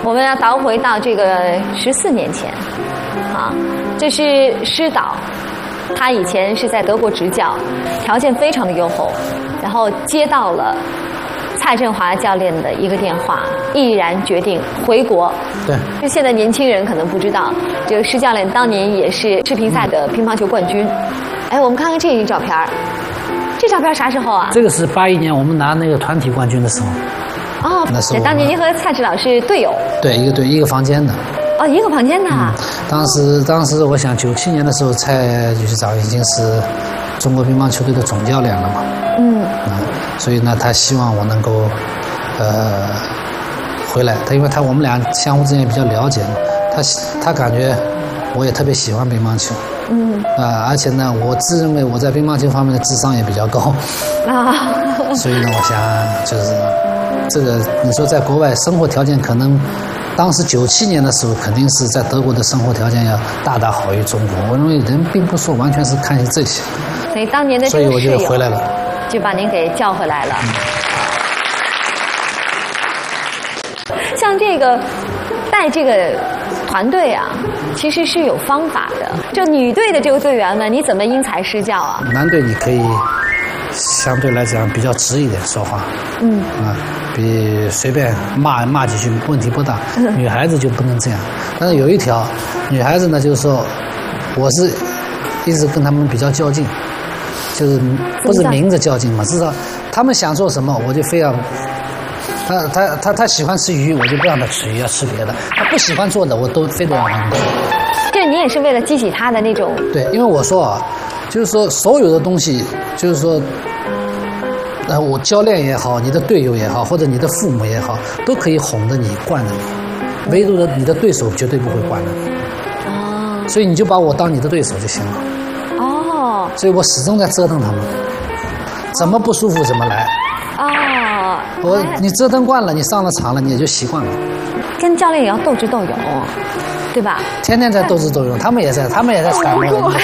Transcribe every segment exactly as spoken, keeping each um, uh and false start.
我们要倒回到这个十四年前，啊，这是施导，他以前是在德国执教，条件非常的优厚，然后接到了蔡振华教练的一个电话，毅然决定回国。 对， 就现在年轻人可能不知道，这个施教练当年也是世乒赛的乒乓球冠军。哎，我们看看这一照片，这照片啥时候啊？ 这个是八一年我们拿那个团体冠军的时候。 哦， 那是当年您和蔡指导是队友。 对，一个队一个房间的。 哦，一个房间的、啊嗯。当时，当时我想九七年的时候，蔡局长已经是中国乒乓球队的总教练了嘛。 嗯。 嗯，所以呢，他希望我能够，呃，回来。他因为他我们俩相互之间也比较了解嘛，他他感觉我也特别喜欢乒乓球。 嗯。 啊、呃，而且呢，我自认为我在乒乓球方面的智商也比较高。 啊。 所以呢，我想就是这个，你说在国外生活条件可能。当时九七年的时候，肯定是在德国的生活条件要大大好于中国。我认为人并不说完全是看这些， 所以当年的所以我就回来了， 就把您给叫回来了。嗯、像这个带这个团队啊，其实是有方法的。就女队的这个队员们，你怎么因材施教啊？ 男队你可以相对来讲比较直一点说话， 嗯啊。比随便骂骂几句问题不大，女孩子就不能这样。但是有一条，女孩子呢，就是说，我是一直跟他们比较较劲，就是不是明着较劲嘛，至少他们想做什么，我就非要。他他他他喜欢吃鱼，我就不让他吃鱼，要吃别的。他不喜欢做的，我都非得让他们做。 这你也是为了激起他的那种。 对，因为我说啊，就是说所有的东西，就是说。呃，我教练也好，你的队友也好，或者你的父母也好，都可以哄着你、惯着你，唯独的你的对手绝对不会惯着你。 哦。 所以你就把我当你的对手就行了。 哦。 所以我始终在折腾他们，怎么不舒服怎么来。 哦。 我你折腾惯了，你上了场了，你也就习惯了。 跟教练也要斗智斗勇，对吧？ 天天在斗智斗勇，他们也在，他们也在揣摩人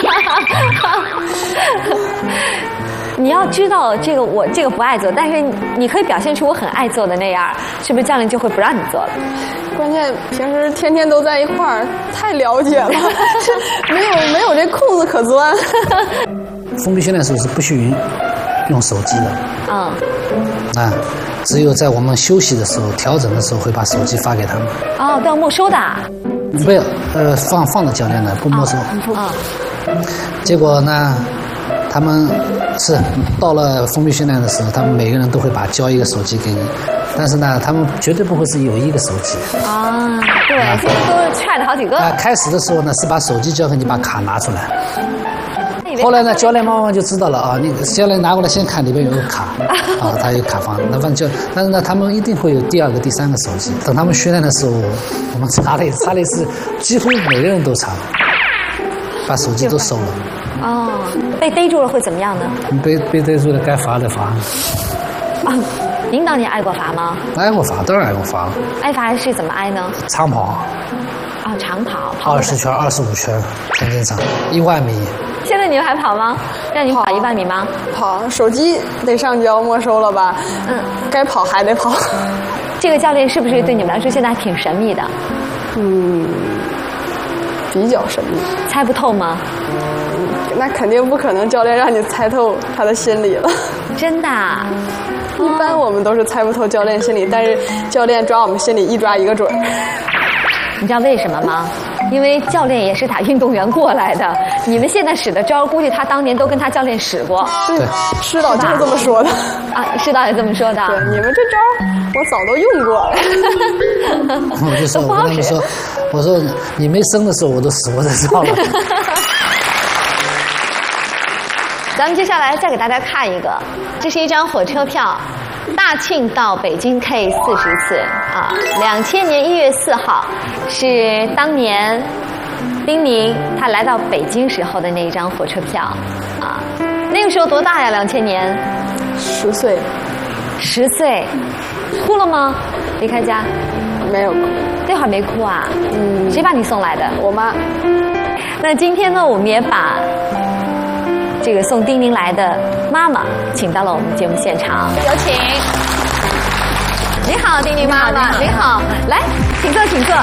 你要知道这个我这个不爱做，但是你可以表现出我很爱做的那样，是不是教练就会不让你做了？ 关键平时天天都在一块儿，太了解了，没有没有这空子可钻。 封闭训练的时候是不许用手机的。 嗯。 啊，只有在我们休息的时候、调整的时候会把手机发给他们。 哦，都要没收的。 不要，呃，放放着教练的，不没收。 啊。 结果呢？他们是到了封闭训练的时候，他们每个人都会把交一个手机给你，但是呢，他们绝对不会是有一个手机。 啊，对，现在都踹了好几个。 啊，开始的时候呢是把手机交给你，把卡拿出来。后来呢，教练慢慢就知道了啊，你教练拿过来先看里边有个卡，啊，他有卡房，那反正就，但是呢，他们一定会有第二个、第三个手机。等他们训练的时候，我们查了查了是几乎每个人都查，把手机都收了。 哦，被逮住了会怎么样呢？ 被被逮住了，该罚的罚。 啊，您当年挨过罚吗？ 挨过罚，当然挨过罚了。 挨罚是怎么挨呢？ 长跑。 啊，长跑。跑二十圈、二十五圈，田径场，一万米。 现在你们还跑吗？让你跑一万米吗？ 跑，手机得上交没收了吧？嗯，该跑还得跑。 这个教练是不是对你们来说现在还挺神秘的？ 嗯，比较神秘。 猜不透吗？ 那肯定不可能，教练让你猜透他的心理了。 真的、啊？ 一般我们都是猜不透教练心理，但是教练抓我们心理一抓一个准。 你知道为什么吗？因为教练也是打运动员过来的，你们现在使的招，估计他当年都跟他教练使过。 对，施导就是这么说的。 啊，施导也这么说的。 对，你们这招我早都用过了。 我就说，我跟他们说，我说你没生的时候我都使过这招了。 咱们接下来再给大家看一个，这是一张火车票，大庆到北京 K 四十次啊，两千年一月四号是当年丁宁他来到北京时候的那一张火车票啊，那个时候多大呀？两千年， 十岁， 十岁，哭了吗？离开家？ 没有哭， 那会儿没哭啊？嗯，谁把你送来的？ 我妈。 那今天呢，我们也把这个送丁宁来的妈妈请到了我们节目现场，有请。你好，丁宁妈妈，你好，来。 个。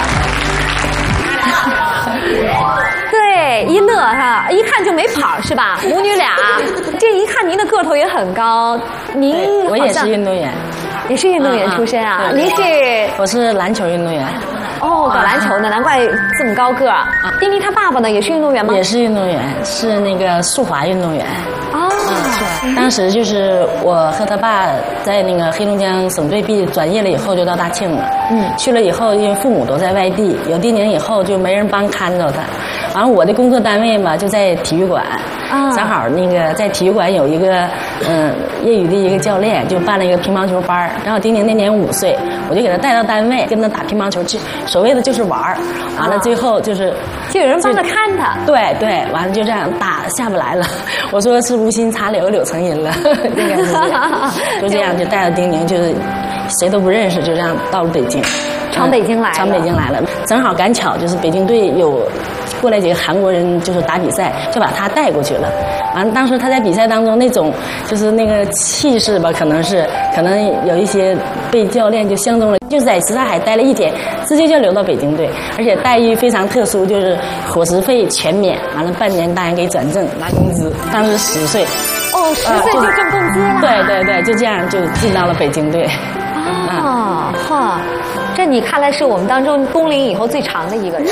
对，一乐哈，一看就没跑是吧？母女俩，这一看您的个头也很高，您我也是运动员， 也是运动员出身啊。您是？ 我是篮球运动员。 哦，搞篮球的，难怪这么高个儿。丁丁他爸爸呢，也是运动员吗？ 也是运动员，是那个速滑运动员。 哦， 嗯，当时就是我和他爸在那个黑龙江省队毕转业了以后，就到大庆了。嗯，去了以后，因为父母都在外地，有丁宁以后就没人帮看着他。完了，我的工作单位嘛就在体育馆，啊，正好那个在体育馆有一个嗯业余的一个教练，就办了一个乒乓球班。然后丁宁那年五岁，我就给他带到单位，跟他打乒乓球去，所谓的就是玩儿。完了最后就是就有人帮他看他。 对对，完了就这样打下不来了。我说是无心插柳，柳成荫了，应该是这样。就这样就带着丁宁，就是谁都不认识，就这样到了北京。 闯北京来了， 闯北京来了，正好赶巧就是北京队有过来几个韩国人，就是打比赛，就把他带过去了。完了，当时他在比赛当中那种就是那个气势吧，可能是可能有一些被教练就相中了，就是在什刹海待了一天，直接就留到北京队，而且待遇非常特殊，就是伙食费全免，完了半年大人给转正拿工资，当时十岁。 哦，十岁就挣工资了。 对对对，就这样就进到了北京队。 哦，哈，这你看来是我们当中工龄以后最长的一个人。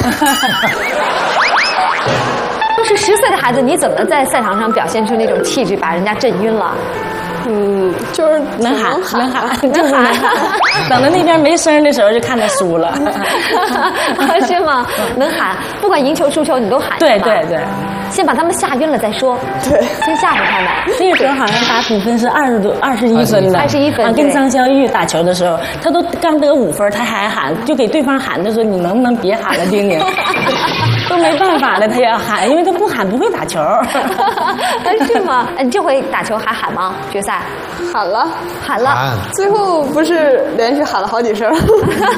都是十岁的孩子，你怎么在赛场上表现出那种气质，把人家震晕了？ 嗯，就是能喊能喊，就是能喊。等到那边没声的时候，就看他输了。 是吗？能喊，不管赢球输球，你都喊。 对对对， 先把他们吓晕了再说。 对， 先吓唬他们。 那个时候好像打比分是二十多、二十一分的。 二十一分。 啊，跟张潇玉打球的时候，他都刚得五分，他还喊，就给对方喊，他说：“你能不能别喊了，丁宁？”都没办法了，他也要喊，因为他不喊不会打球。 是吗？你这回打球还喊吗？决赛？ 喊了， 喊了， 喊最后不是连续喊了好几声。 打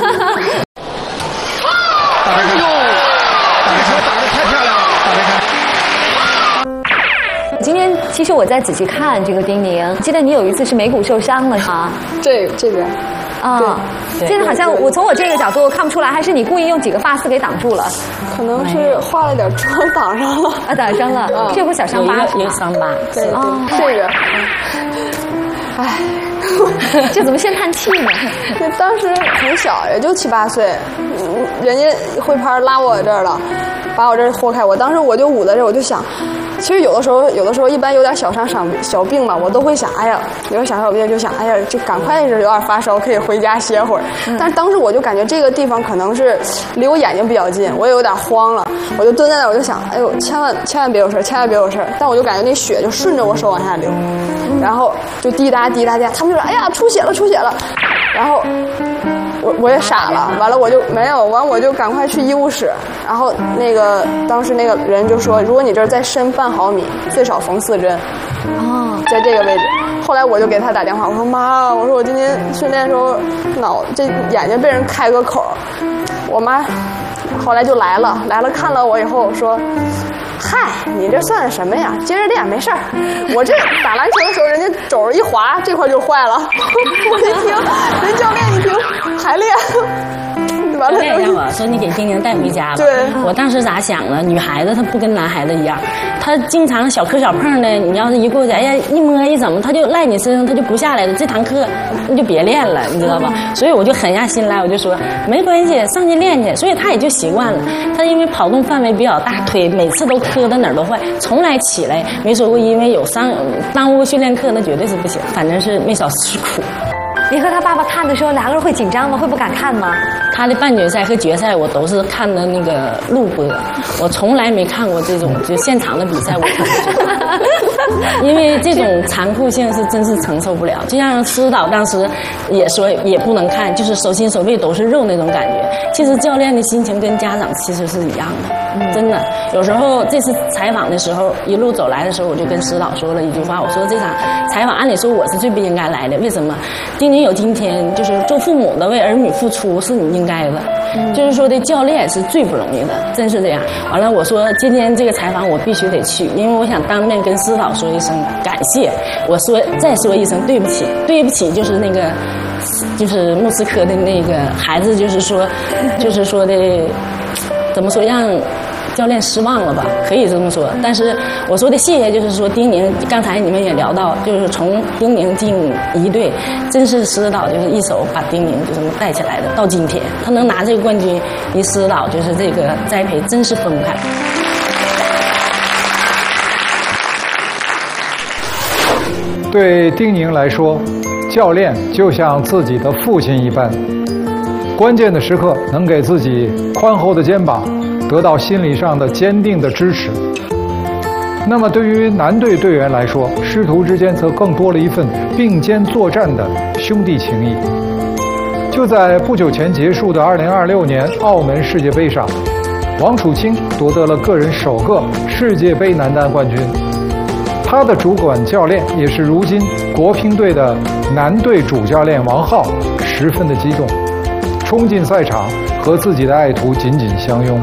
得这球打得太漂亮了，打得太。 今天其实我在仔细看这个丁宁，记得你有一次是眉骨受伤了啊？ 这这边。 啊，现在好像我从我这个角度看不出来，还是你故意用几个发丝给挡住了？ 可能是化了点妆挡上了。 啊，挡上了，这有个小伤疤， 有一个伤疤。 对对，这个。唉， 这怎么先叹气呢？ 那当时很小，也就七八岁，人家会拍拉我这儿了，把我这儿豁开，我当时我就捂在这儿，我就想。其实有的时候，有的时候一般有点小伤、小小病嘛，我都会想，哎呀，有点小小病就想，哎呀，这赶快是有点发烧，可以回家歇会儿。嗯、但是当时我就感觉这个地方可能是离我眼睛比较近，我也有点慌了，我就蹲在那儿，我就想，哎呦，千万千万别有事，千万别有事。但我就感觉那血就顺着我手往下流，然后就滴答滴答滴答，他们就说，哎呀，出血了，出血了，然后。我我也傻了，完了我就没有，完我就赶快去医务室，然后那个当时那个人就说，如果你这儿再深半毫米，最少缝四针，哦，在这个位置。后来我就给他打电话，我说妈，我说我今天训练的时候脑这眼睛被人开个口，我妈后来就来了，来了看了我以后说。嗨，你这算什么呀？接着练，没事儿。我这打篮球的时候，人家肘一滑，这块就坏了。我一听，人教练一听还练，完了就我说你给丁宁带回家吧。 对， 我当时咋想的？女孩子她不跟男孩子一样，她经常小磕小碰的。你要是一过去，哎呀，一摸一怎么，她就赖你身上，她就不下来了。这堂课你就别练了，你知道吧？所以我就狠下心来，我就说没关系，上去练去。所以她也就习惯了。她因为跑动范围比较大，腿每次都磕的哪儿都坏，从来起来没说过因为有伤耽误训练课，那绝对是不行。反正是没少吃苦。 你和他爸爸看的时候，两个人会紧张吗？会不敢看吗？ 他的半决赛和决赛我都是看的那个录播，我从来没看过这种就现场的比赛，我看不因为这种残酷性是真是承受不了。就像施导当时也说也不能看，就是手心手背都是肉那种感觉。其实教练的心情跟家长其实是一样的，真的。有时候这次采访的时候，一路走来的时候，我就跟施导说了一句话，我说这场采访按理说我是最不应该来的，为什么？丁宁有今天，就是做父母的为儿女付出是你应该的，嗯、就是说的教练是最不容易的，真是这样。完了，我说今天这个采访我必须得去，因为我想当面跟施导说一声感谢，我说再说一声对不起，对不起就是那个就是莫斯科的那个孩子，就是说，就是说的，怎么说让教练失望了吧，可以这么说。但是我说的谢谢，就是说丁宁，刚才你们也聊到，就是从丁宁进一队，真是石指导就是一手把丁宁就这么带起来的，到今天他能拿这个冠军，离石指导就是这个栽培真是分不开。 对丁宁来说，教练就像自己的父亲一般，关键的时刻能给自己宽厚的肩膀，得到心理上的坚定的支持。那么对于男队队员来说，师徒之间则更多了一份并肩作战的兄弟情谊。就在不久前结束的二零二六年澳门世界杯上，王楚钦夺得了个人首个世界杯男单冠军。他的主管教练也是如今国乒队的男队主教练王浩，十分的激动，冲进赛场和自己的爱徒紧紧相拥。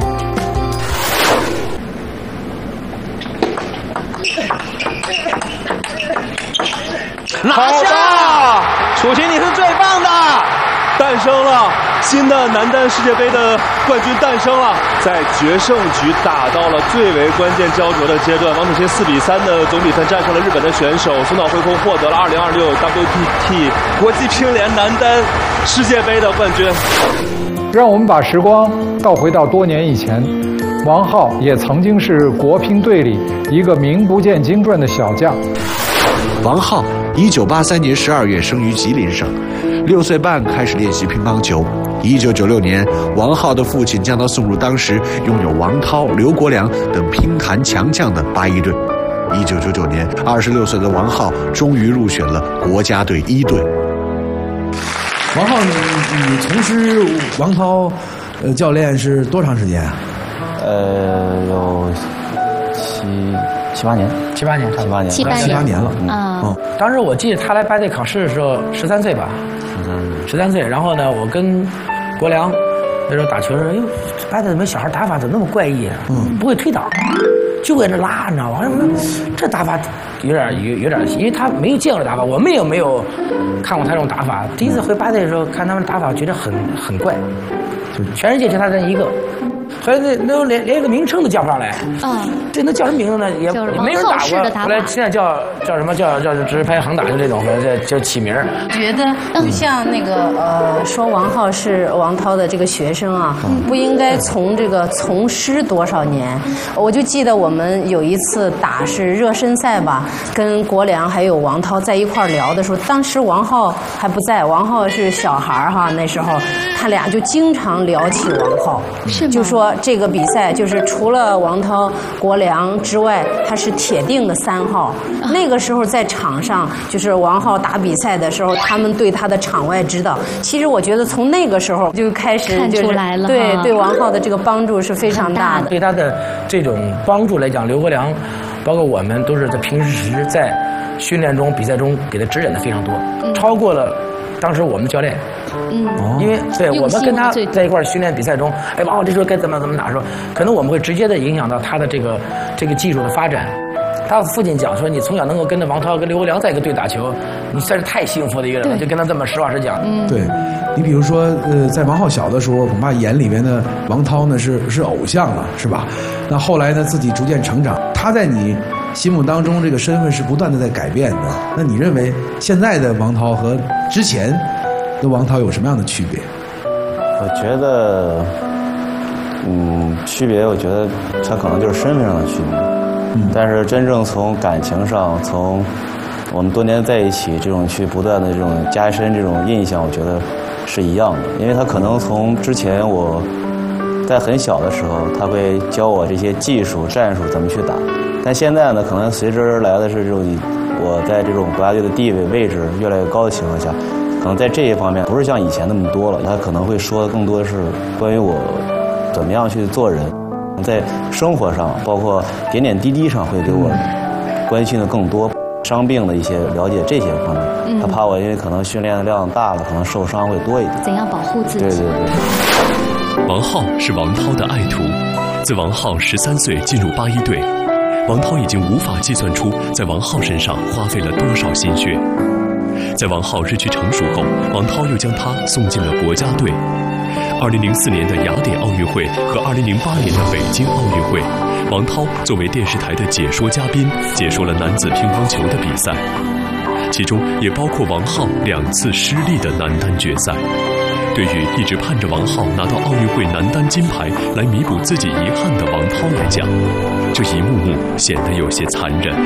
拿下！楚钦，你是最棒的！诞生了新的男单世界杯的冠军，诞生了，在决胜局打到了最为关键焦灼的阶段，王楚钦四比三的总比分战胜了日本的选手松岛惠空，获得了二零二六 W T T 国际乒联男单世界杯的冠军。 让我们把时光倒回到多年以前，王浩也曾经是国乒队里一个名不见经传的小将。 王浩一九八三年十二月生于吉林省，六岁半开始练习乒乓球。一九九六年，王浩的父亲将他送入当时拥有王涛、刘国梁等乒坛强将的八一队。一九九九年，二十六岁的王浩终于入选了国家队一队。 王浩，你你从事王涛呃教练是多长时间啊？ 呃，有七七八年， 七八年， 七八年， 七八年， 七八年了。 嗯，嗯当时我记得他来八队考试的时候，十三岁吧，十三岁，十三岁。然后呢，我跟国梁那时候打球说，哎呦，八队怎么小孩打法怎么那么怪异啊？嗯，不会推倒，就在这拉，你知道吗？我说这打法有点有有点，因为他没有见过打法，我们也没有看过他这种打法。第一次回八队的时候，看他们打法，觉得很很怪，就全世界就他这一个。后来那那连连一个名称都叫不上来，嗯，这能叫什么名字呢？也也没人打过。后来现在叫叫什么叫叫直拍横打就这种，这就起名。 觉得就像那个呃，说王浩是王涛的这个学生啊，不应该从这个从师多少年。我就记得我们有一次打是热身赛吧，跟国梁还有王涛在一块聊的时候，当时王浩还不在，王浩是小孩哈，那时候他俩就经常聊起王浩，是就说。这个比赛就是除了王涛、国梁之外，他是铁定的三号。那个时候在场上，就是王浩打比赛的时候，他们对他的场外指导，其实我觉得从那个时候就开始看出来了， 对对王浩的这个帮助是非常大的。 对他的这种帮助来讲，刘国梁，包括我们都是在平时在训练中、比赛中给他指引的非常多，超过了当时我们教练。嗯，因为对我们跟他在一块训练比赛中，哎，王浩这时候该怎么怎么打的时候，可能我们会直接的影响到他的这个这个技术的发展。他父亲讲说，你从小能够跟着王涛、跟刘国梁在一个队打球，你算是太幸福的一个人了，就跟他这么实话实讲。 嗯，对，你比如说，呃，在王浩小的时候，恐怕眼里面的王涛呢是是偶像了，是吧？那后来呢，自己逐渐成长，他在你心目当中这个身份是不断的在改变的。那你认为现在的王涛和之前的王涛有什么样的区别？ 我觉得，嗯，区别，我觉得他可能就是身份上的区别。嗯，但是真正从感情上，从我们多年在一起这种去不断的这种加深这种印象，我觉得是一样的。因为他可能从之前我在很小的时候，他会教我这些技术、战术怎么去打，但现在呢，可能随之而来的是这种我在这种国家队的地位位置越来越高的情况下。可能在这一方面不是像以前那么多了，他可能会说的更多的是关于我怎么样去做人，在生活上包括点点滴滴上会给我关心的更多，伤病的一些了解这些方面，他怕我因为可能训练的量大了，可能受伤会多一点。 怎样保护自己？ 对对对。 王浩是王涛的爱徒，自王浩十三岁进入八一队，王涛已经无法计算出在王浩身上花费了多少心血。 在王皓日趋成熟后，王涛又将他送进了国家队。二零零四年的雅典奥运会和二零零八年的北京奥运会，王涛作为电视台的解说嘉宾，解说了男子乒乓球的比赛，其中也包括王皓两次失利的男单决赛。对于一直盼着王皓拿到奥运会男单金牌来弥补自己遗憾的王涛来讲，这一幕幕显得有些残忍。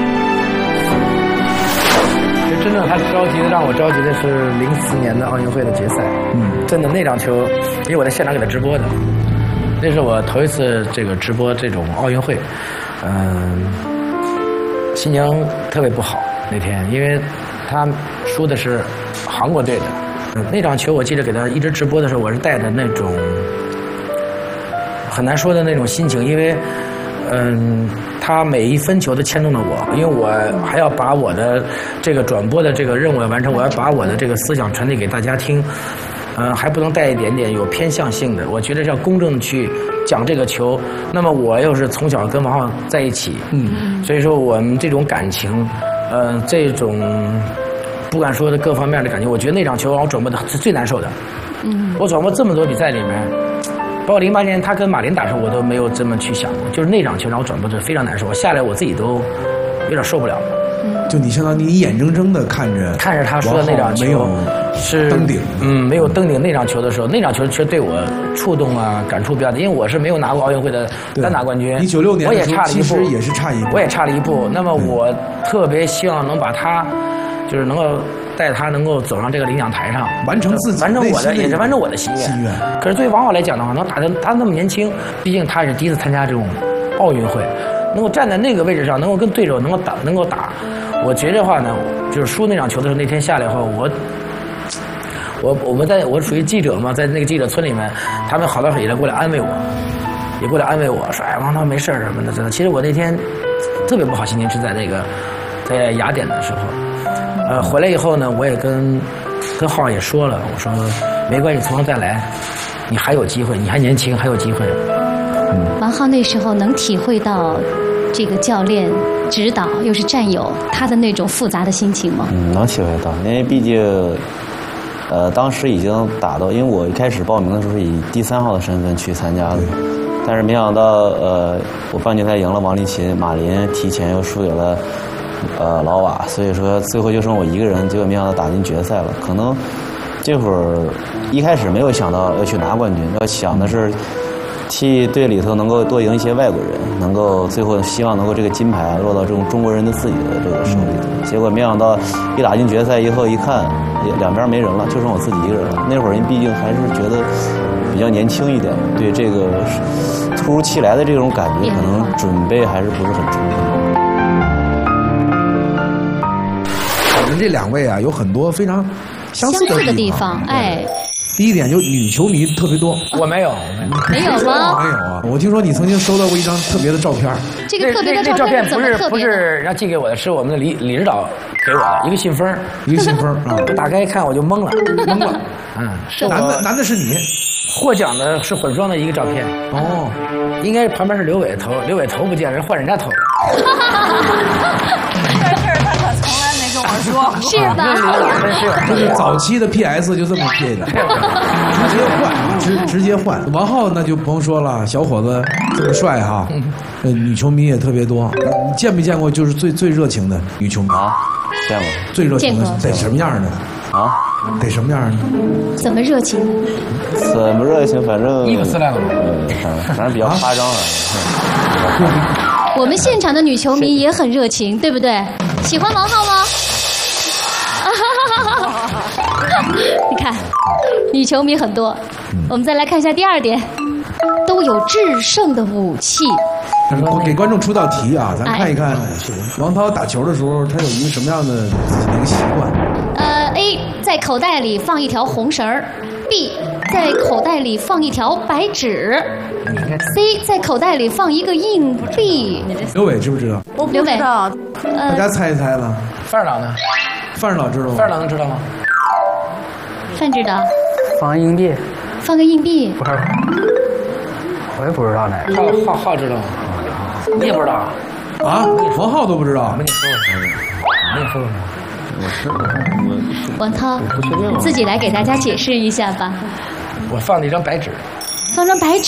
其实真正他着急的让我着急的是零四年的奥运会的决赛。嗯，真的那场球，因为我在现场给他直播的，那是我头一次这个直播这种奥运会，嗯，心情特别不好那天，因为他输的是韩国队的。嗯，那场球我记得给他一直直播的时候，我是带着那种很难说的那种心情，因为嗯，他每一分球都牵动了我，因为我还要把我的这个转播的这个任务完成，我要把我的这个思想传递给大家听，嗯，还不能带一点点有偏向性的，我觉得要公正的去讲这个球。那么我又是从小跟王皓在一起，嗯，所以说我们这种感情，呃，这种不敢说的各方面的感觉，我觉得那场球让我转播的是最难受的。嗯，我转播这么多比赛里面，包括零八年他跟马林打的时候，我都没有这么去想过，就是那场球让我转播的非常难受，我下来我自己都有点受不了了。 就你相当于你眼睁睁的看着看着他说的那场球没有是登顶， 嗯，没有登顶那场球的时候，那场球其实对我触动啊，感触比较大，因为我是没有拿过奥运会的单打冠军， 你九六年我也差了一步， 其实也是差一步， 我也差了一步。那么我特别希望能把他，就是能够带他能够走上这个领奖台上， 完成自己完成我的，也是完成我的心愿。 心愿。 可是对于王皓来讲的话，能打的他那么年轻，毕竟他是第一次参加这种奥运会，能够站在那个位置上，能够跟对手能够打，能够打。我觉得话呢，就是输那场球的时候，那天下来后，我，我我们在我属于记者嘛，在那个记者村里面，他们好多也来过来安慰我，也过来安慰我说，哎，王涛没事什么的，真的。其实我那天特别不好心情是在那个在雅典的时候，呃，回来以后呢，我也跟跟皓也说了，我说没关系，从头再来，你还有机会，你还年轻，还有机会。 嗯，王皓那时候能体会到这个教练指导又是战友他的那种复杂的心情吗？ 嗯，能体会到，因为毕竟，呃，当时已经打到，因为我一开始报名的时候是以第三号的身份去参加的，但是没想到，呃，我半决赛赢了王励勤，马林提前又输给了呃老瓦，所以说最后就剩我一个人，结果没想到打进决赛了。可能这会儿一开始没有想到要去拿冠军，要想的是替队里头能够多赢一些外国人，能够最后希望能够这个金牌落到这种中国人的自己的这个手里头。结果没想到一打进决赛以后一看，也两边没人了，就剩我自己一个人了。那会儿人毕竟还是觉得比较年轻一点，对这个突如其来的这种感觉，可能准备还是不是很充分。 我们这两位啊，有很多非常相似的地方，哎。 第一点，就女球迷特别多。 我没有， 没有吗？ 没有啊！我听说你曾经收到过一张特别的照片。 这个特别的照片不是不是人家寄给我的，是我们的李李指导给我的一个信封， 一个信封啊！ 我打开一看，我就懵了，懵了。嗯，是男的，男的是你， 获奖的是混双的一个照片。哦，应该旁边是刘伟头，刘伟头不见，人换人家头。 这事儿他可从来没跟我说， 是吧？ 就是早期的 P S 就这么 P 的，直接换，直直接换。王皓那就不用说了，小伙子这么帅哈，呃，女球迷也特别多。你见没见过就是最最热情的女球迷啊？见过。 最热情的得什么样的？ 啊？ 得什么样的？ 怎么热情？ 怎么热情？反正衣服撕烂了吗？ 反正比较夸张了。 我们现场的女球迷也很热情，对不对？喜欢王皓吗？你看，女球迷很多。我们再来看一下第二点，都有制胜的武器。 给观众出道题啊，咱看一看王涛打球的时候，他有一个什么样的一个习惯？ 呃 ，A 在口袋里放一条红绳儿 ，B 在口袋里放一条白纸 ，C 在口袋里放一个硬币。 刘伟知不知道？ 我不知道。 大家猜一猜吧。 范儿老呢？ 范儿老知道吗？ 范儿老能知道吗？ 范知道。 放硬币。 放个硬币。 不是，我也不知道呢。 浩浩浩知道吗？你也不知道啊？王皓都不知道。 我跟你说，我跟你说， 王涛，自己来给大家解释一下吧。 我放了一张白纸。 放张白纸。